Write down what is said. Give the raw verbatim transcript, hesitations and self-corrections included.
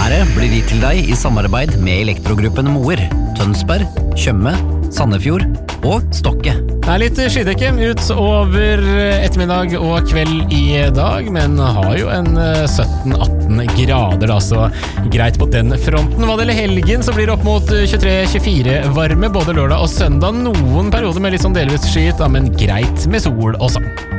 Været blir gitt til deg i samarbeid med Elektrogruppen Moer, Tønsberg, Tjøme, Sandefjord og Stokke. Det er litt skydekke ut over ettermiddag og kveld i dag, men har jo en sytten atten grader, da, så greit på den fronten. Hva det gjelder helgen, så blir det opp mot tjuetre tjuefire varme både lørdag og søndag. Noen perioder med litt sånn delvis skyet, da, men greit med sol også.